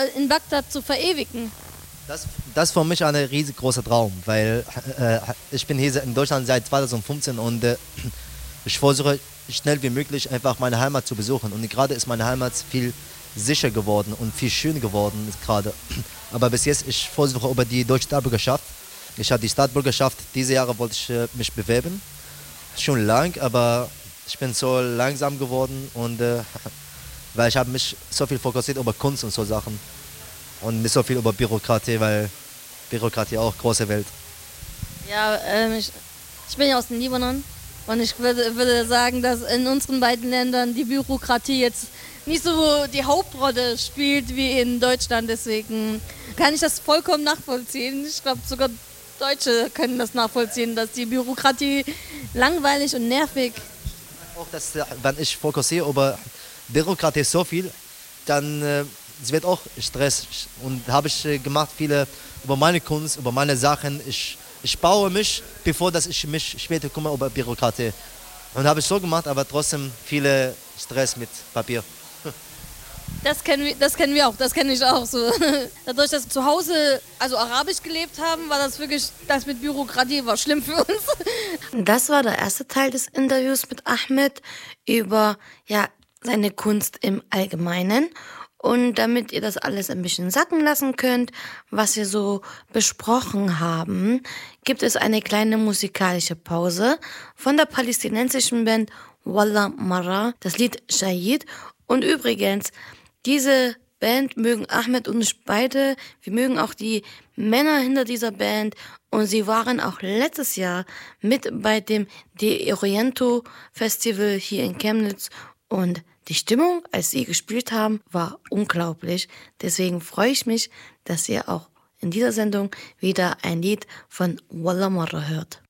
in Bagdad zu verewigen? Das ist für mich ein riesengroßer Traum, weil ich bin hier in Deutschland seit 2015 und ich versuche schnell wie möglich einfach meine Heimat zu besuchen. Und gerade ist meine Heimat viel sicher geworden und viel schöner geworden ist gerade. Aber bis jetzt, ich versuche über die deutsche Staatsbürgerschaft. Ich habe die Staatsbürgerschaft, diese Jahre wollte ich mich bewerben. Schon lang, aber ich bin so langsam geworden und weil ich habe mich so viel fokussiert über Kunst und so Sachen und nicht so viel über Bürokratie, weil Bürokratie auch große Welt. Ja, ich bin ja aus dem Libanon und ich würde sagen, dass in unseren beiden Ländern die Bürokratie jetzt nicht so die Hauptrolle spielt wie in Deutschland. Deswegen kann ich das vollkommen nachvollziehen. Ich glaube, sogar Deutsche können das nachvollziehen, dass die Bürokratie langweilig und nervig. Auch dass, wenn ich fokussiere über Bürokratie so viel, dann es wird auch Stress. Und habe ich gemacht viele über meine Kunst, über meine Sachen. Ich baue mich, bevor dass ich mich später kümmere über Bürokratie. Und habe ich so gemacht, aber trotzdem viele Stress mit Papier. Das kennen wir auch, das kenne ich auch so. Dadurch, dass wir zu Hause also arabisch gelebt haben, war das wirklich, das mit Bürokratie war schlimm für uns. Das war der erste Teil des Interviews mit Ahmed über seine Kunst im Allgemeinen. Und damit ihr das alles ein bisschen sacken lassen könnt, was wir so besprochen haben, gibt es eine kleine musikalische Pause von der palästinensischen Band Wallah Marra, das Lied Shahid. Und übrigens, diese Band mögen Ahmed und ich beide. Wir mögen auch die Männer hinter dieser Band. Und sie waren auch letztes Jahr mit bei dem De Oriento Festival hier in Chemnitz. Und die Stimmung, als sie gespielt haben, war unglaublich. Deswegen freue ich mich, dass ihr auch in dieser Sendung wieder ein Lied von Wallah Marra hört.